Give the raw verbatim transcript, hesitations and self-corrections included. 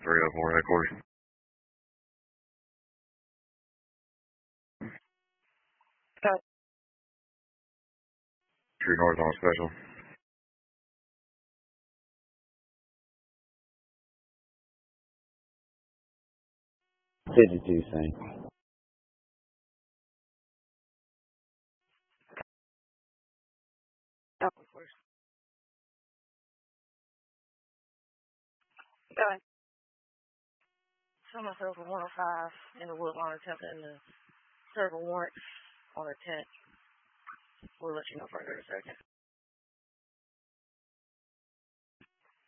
three oh four headquarters. Okay. True North on special. fifty-two, same. Oh, of course. Okay. Show myself a one oh five in the Woodlawn attempting to serve a warrant on a tent. We'll let you know further in a second.